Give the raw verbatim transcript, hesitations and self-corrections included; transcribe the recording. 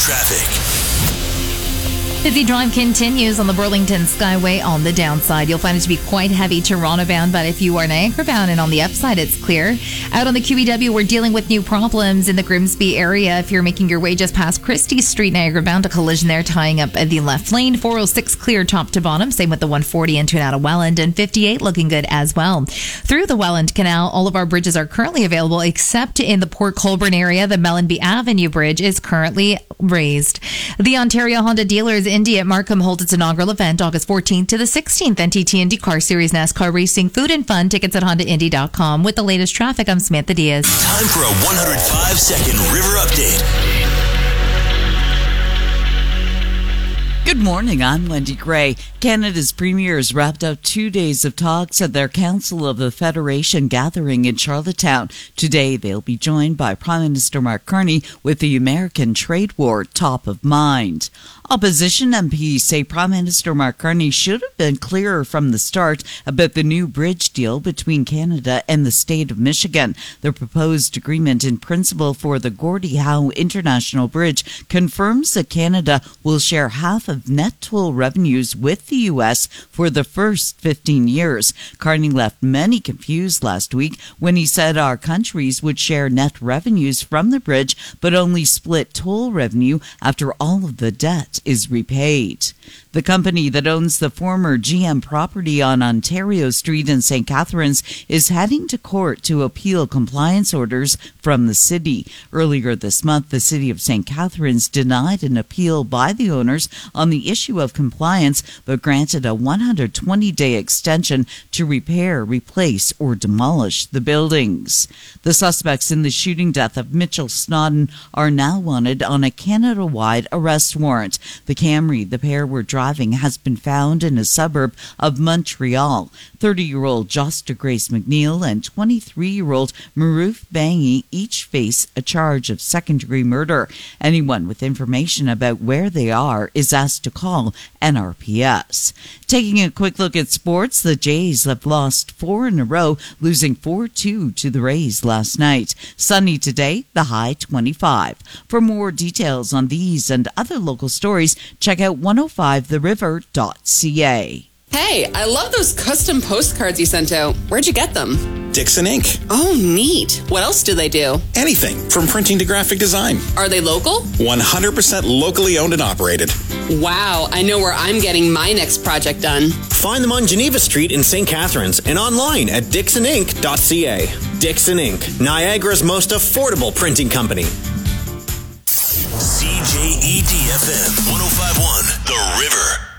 traffic. Busy drive continues on the Burlington Skyway on the downside. You'll find it to be quite heavy Toronto bound, but if you are Niagara bound and on the upside, it's clear. Out on the Q E W, we're dealing with new problems in the Grimsby area. If you're making your way just past Christie Street, Niagara bound, a collision there tying up the left lane. four oh six clear top to bottom. Same with the one forty into and out of Welland, and fifty-eight looking good as well. Through the Welland Canal, all of our bridges are currently available except in the Port Colborne area. The Mellenby Avenue Bridge is currently raised. The Ontario Honda Dealers Indy at Markham holds its inaugural event August fourteenth to the sixteenth. N T T Indy Car Series, NASCAR racing, food and fun. Tickets at honda indy dot com. With the latest traffic, I'm Samantha Diaz. Time for a one hundred five second river update. Good morning, I'm Wendy Gray. Canada's premiers wrapped up two days of talks at their Council of the Federation gathering in Charlottetown. Today, they'll be joined by Prime Minister Mark Carney with the American trade war top of mind. Opposition M Ps say Prime Minister Mark Carney should have been clearer from the start about the new bridge deal between Canada and the state of Michigan. The proposed agreement in principle for the Gordie Howe International Bridge confirms that Canada will share half of net toll revenues with the U S for the first fifteen years. Carney left many confused last week when he said our countries would share net revenues from the bridge but only split toll revenue after all of the debt is repaid. The company that owns the former G M property on Ontario Street in Saint Catharines is heading to court to appeal compliance orders from the city. Earlier this month, the city of Saint Catharines denied an appeal by the owners on the issue of compliance, but granted a one hundred twenty day extension to repair, replace, or demolish the buildings. The suspects in the shooting death of Mitchell Snodden are now wanted on a Canada-wide arrest warrant. The Camry the pair were driving has been found in a suburb of Montreal. thirty-year-old Josta Grace McNeil and twenty-three-year-old Maroof Bangi each face a charge of second-degree murder. Anyone with information about where they are is asked to call N R P S. Taking a quick look at sports, the Jays have lost four in a row, losing four two to the Rays last night. Sunny today, the high twenty-five. For more details on these and other local stories, check out one oh five the river dot c a. Hey, I love those custom postcards you sent out. Where'd you get them? Dixon Ink. Oh, neat. What else do they do? Anything from printing to graphic design. Are they local? one hundred percent locally owned and operated. Wow, I know where I'm getting my next project done. Find them on Geneva Street in Saint Catharines and online at dixon ink dot c a. Dixon Ink, Niagara's most affordable printing company. C J E D F M one oh five point one, The River.